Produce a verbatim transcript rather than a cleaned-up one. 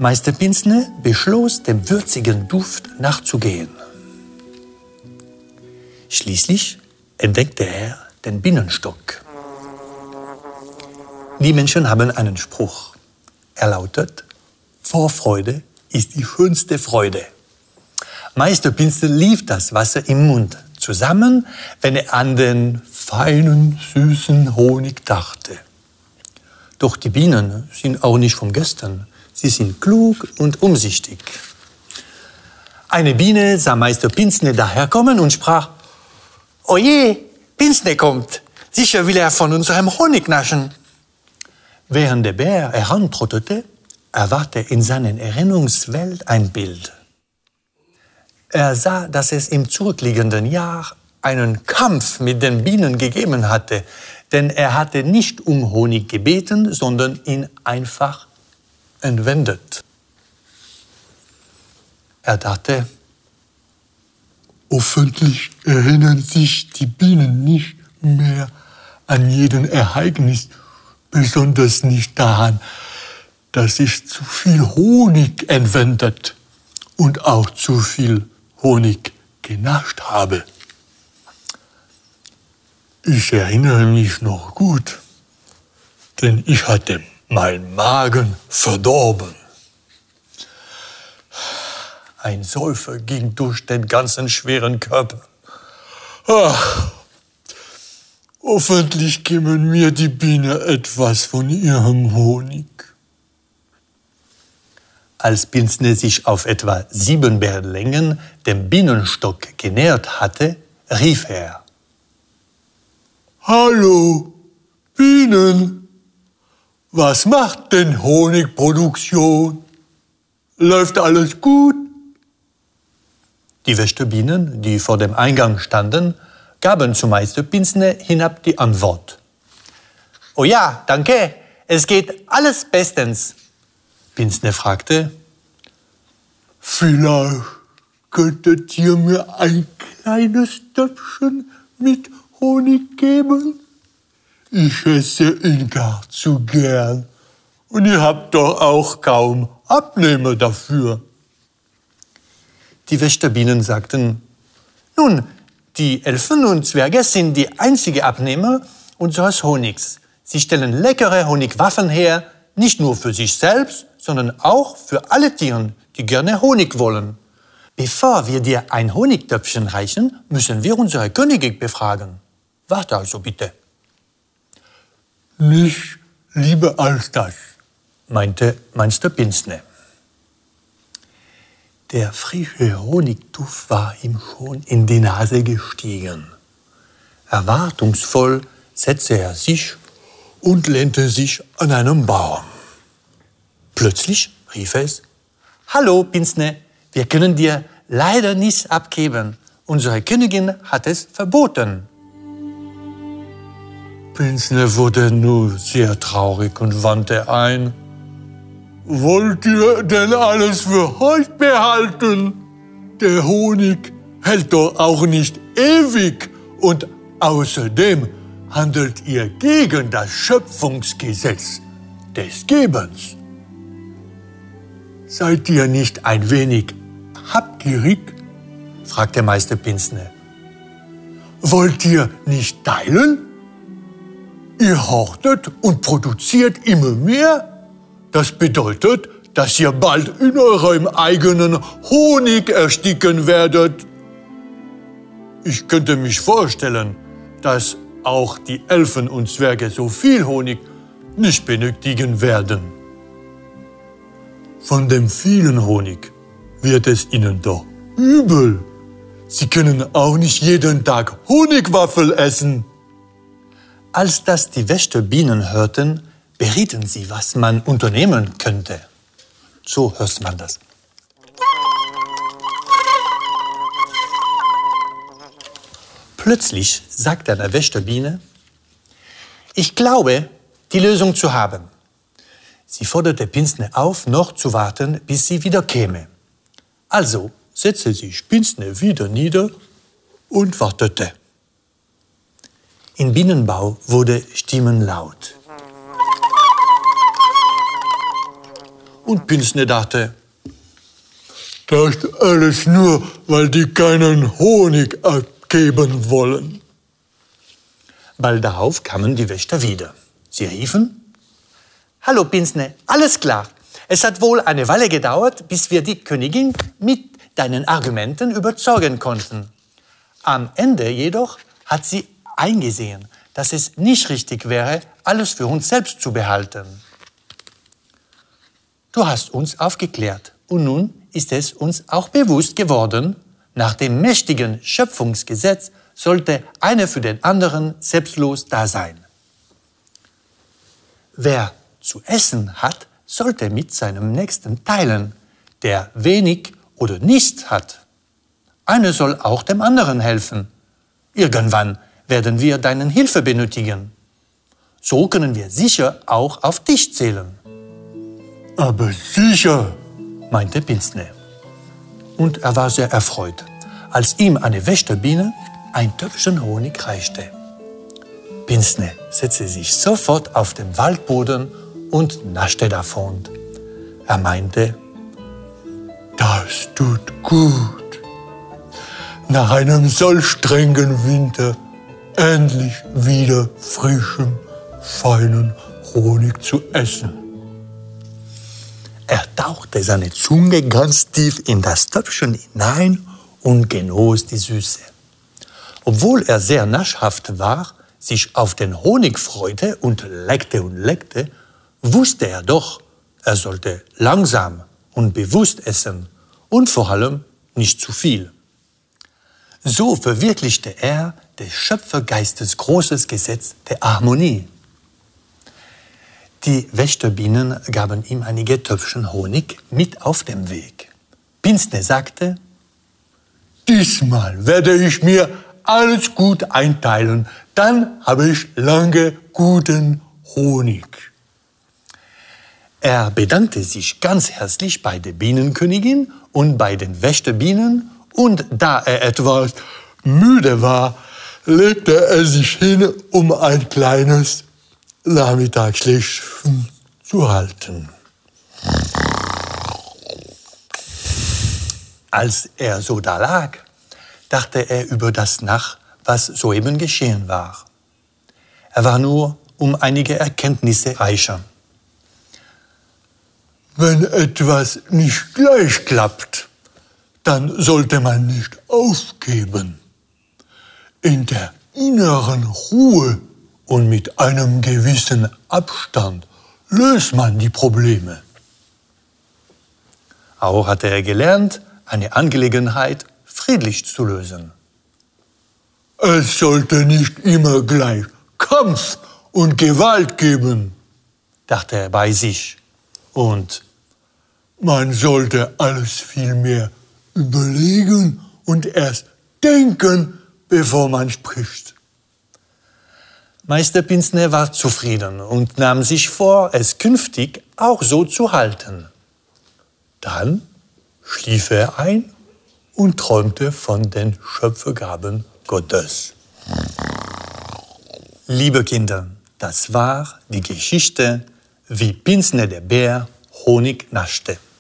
Meister Pinzner beschloss, dem würzigen Duft nachzugehen. Schließlich entdeckte er den Bienenstock. Die Menschen haben einen Spruch. Er lautet: Vorfreude ist die schönste Freude. Meister Pinzner lief das Wasser im Mund zusammen, wenn er an den feinen, süßen Honig dachte. Doch die Bienen sind auch nicht von gestern. Sie sind klug und umsichtig. Eine Biene sah Meister Pinzner daherkommen und sprach: Oje, Pinzner kommt. Sicher will er von unserem Honig naschen. Während der Bär herantrottete, erwachte in seiner Erinnerungswelt ein Bild. Er sah, dass es im zurückliegenden Jahr einen Kampf mit den Bienen gegeben hatte, denn er hatte nicht um Honig gebeten, sondern ihn einfach entwendet. Er dachte: Hoffentlich erinnern sich die Bienen nicht mehr an jeden Ereignis, besonders nicht daran, dass ich zu viel Honig entwendet und auch zu viel Honig genascht habe. Ich erinnere mich noch gut, denn ich hatte meinen Magen verdorben. Ein Seufzer ging durch den ganzen schweren Körper. Ach, hoffentlich geben mir die Bienen etwas von ihrem Honig. Als Pinzner sich auf etwa sieben Bärlängen dem Bienenstock genähert hatte, rief er: Hallo, Bienen! Was macht denn Honigproduktion? Läuft alles gut? Die Wächterbienen, die vor dem Eingang standen, gaben zu Meister Pinzner hinab die Antwort: Oh ja, danke, es geht alles bestens. Pinzner fragte: Vielleicht könntet ihr mir ein kleines Töpfchen mit Honig geben? Ich esse ihn gar zu gern und ihr habt doch auch kaum Abnehmer dafür. Die Wächterbienen sagten: Nun, die Elfen und Zwerge sind die einzigen Abnehmer unseres Honigs. Sie stellen leckere Honigwaffen her, nicht nur für sich selbst, sondern auch für alle Tiere, die gerne Honig wollen. Bevor wir dir ein Honigtöpfchen reichen, müssen wir unsere Königin befragen. Warte also bitte. Nicht lieber als das, meinte Meister Pinzner. Der frische Honigduft war ihm schon in die Nase gestiegen. Erwartungsvoll setzte er sich und lehnte sich an einem Baum. Plötzlich rief es: Hallo, Pinzner, wir können dir leider nichts abgeben. Unsere Königin hat es verboten. Pinzner wurde nur sehr traurig und wandte ein: Wollt ihr denn alles für euch behalten? Der Honig hält doch auch nicht ewig. Und außerdem handelt ihr gegen das Schöpfungsgesetz des Gebens. Seid ihr nicht ein wenig habgierig? Fragte Meister Pinzner. Wollt ihr nicht teilen? Ihr hortet und produziert immer mehr. Das bedeutet, dass ihr bald in eurem eigenen Honig ersticken werdet. Ich könnte mich vorstellen, dass auch die Elfen und Zwerge so viel Honig nicht benötigen werden. Von dem vielen Honig wird es ihnen doch übel. Sie können auch nicht jeden Tag Honigwaffel essen. Als das die Wächterbienen hörten, berieten sie, was man unternehmen könnte. So hört man das. Plötzlich sagte eine Wächterbiene: Ich glaube, die Lösung zu haben. Sie forderte Pinzner auf, noch zu warten, bis sie wieder käme. Also setzte sich Pinzner wieder nieder und wartete. Im Bienenbau wurde Stimmen laut. Und Pinzner dachte, das ist alles nur, weil die keinen Honig abgeben wollen. Bald darauf kamen die Wächter wieder. Sie riefen, »Hallo Pinzner, alles klar. Es hat wohl eine Weile gedauert, bis wir die Königin mit deinen Argumenten überzeugen konnten. Am Ende jedoch hat sie eingesehen, dass es nicht richtig wäre, alles für uns selbst zu behalten. Du hast uns aufgeklärt und nun ist es uns auch bewusst geworden, nach dem mächtigen Schöpfungsgesetz sollte einer für den anderen selbstlos da sein. Wer zu essen hat, sollte mit seinem Nächsten teilen, der wenig oder nichts hat. Einer soll auch dem anderen helfen. Irgendwann werden wir deine Hilfe benötigen. So können wir sicher auch auf dich zählen. Aber sicher, meinte Pinzner. Und er war sehr erfreut, als ihm eine Wächterbiene ein Töpfchen Honig reichte. Pinzner setzte sich sofort auf den Waldboden und naschte davon. Er meinte, das tut gut. Nach einem solch strengen Winter endlich wieder frischem, feinen Honig zu essen. Er tauchte seine Zunge ganz tief in das Töpfchen hinein und genoss die Süße. Obwohl er sehr naschhaft war, sich auf den Honig freute und leckte und leckte, wusste er doch, er sollte langsam und bewusst essen und vor allem nicht zu viel. So verwirklichte er des Schöpfergeistes großes Gesetz der Harmonie. Die Wächterbienen gaben ihm einige Töpfchen Honig mit auf dem Weg. Pinzner sagte, diesmal werde ich mir alles gut einteilen, dann habe ich lange guten Honig. Er bedankte sich ganz herzlich bei der Bienenkönigin und bei den Wächterbienen und da er etwas müde war, legte er sich hin, um ein kleines Nachmittagsschläfchen zu halten. Als er so da lag, dachte er über das nach, was soeben geschehen war. Er war nur um einige Erkenntnisse reicher. Wenn etwas nicht gleich klappt, dann sollte man nicht aufgeben. In der inneren Ruhe und mit einem gewissen Abstand löst man die Probleme. Auch hatte er gelernt, eine Angelegenheit friedlich zu lösen. Es sollte nicht immer gleich Kampf und Gewalt geben, dachte er bei sich. Und man sollte alles viel mehr überlegen und erst denken, bevor man spricht. Meister Pinzner war zufrieden und nahm sich vor, es künftig auch so zu halten. Dann schlief er ein und träumte von den Schöpfergaben Gottes. Liebe Kinder, das war die Geschichte, wie Pinzner der Bär Honig naschte.